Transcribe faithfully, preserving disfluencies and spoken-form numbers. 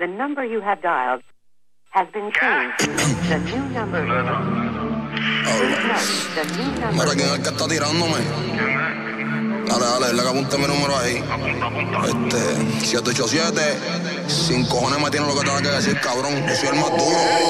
The number you have dialed has been changed. The new number. Please note, the new number. Mira, ¿quién es el que está tirándome? Dale, dale, dale que apunte mi número ahí. Este, siete ocho siete, sin cojones me tiene lo que tenga que decir, cabrón. Yo soy el más duro.